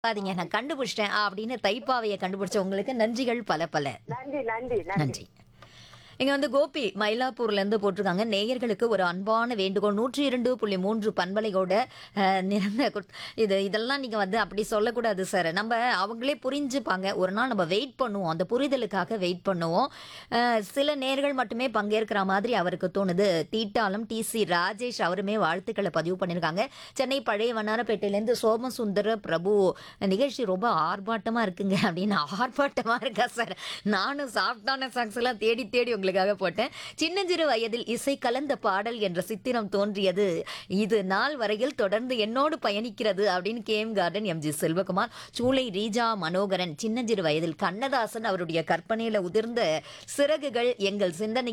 பாத்தீங்க நான் கண்டுபிடிச்சிட்டேன் அப்படின்னு தைப்பாவையை கண்டுபிடிச்ச உங்களுக்கு நன்றிகள் பல பல. நன்றி நன்றி நன்றி. நன்றி. இங்க வந்து கோபி மயிலாப்பூர்ல இருந்து போட்டிருக்காங்க நேயர்களுக்கு ஒரு அன்பான வேண்டுகோள் 102.3 பண்பலையோட நிறந்த இதெல்லாம் நீங்க வந்து அப்படி சொல்லக்கூடாது சார். நம்ம அவங்களே புரிஞ்சுப்பாங்க. ஒரு நாள் நம்ம வெயிட் பண்ணுவோம், அந்த புரிதலுக்காக வெயிட் பண்ணுவோம். சில நேர்கள் மட்டுமே பங்கேற்கிற மாதிரி அவருக்கு தோணுது. தீட்டாளம் டிசி ராஜேஷ் அவருமே வாழ்த்துக்களை பதிவு பண்ணியிருக்காங்க. சென்னை பழைய வண்ணாரப்பேட்டையிலேருந்து சோமசுந்தர பிரபு நிகழ்ச்சி ரொம்ப ஆர்ப்பாட்டமா இருக்குங்க அப்படின்னு. ஆர்ப்பாட்டமா இருக்கா சார்? நானும் சாஃப்டான சாங்ஸ் எல்லாம் தேடி தேடி உங்களுக்காக போட்டேன். சின்னஞ்சிறு வயதில் இசை கலந்த பாடல் என்ற சித்திரம் தோன்றியது, இது நாள் வரையில் தொடர்ந்து என்னோடு பயணிக்கிறது அப்படின்னு கேஎம் கார்டன் எம்ஜி செல்வகுமார். சூளை ரீஜா மனோகரன் சின்னஞ்சிறு வயதில் கண்ணதாசன் அவருடைய கற்பனையில உதிர்ந்த சிறகுகள் எங்கள் சிந்தனை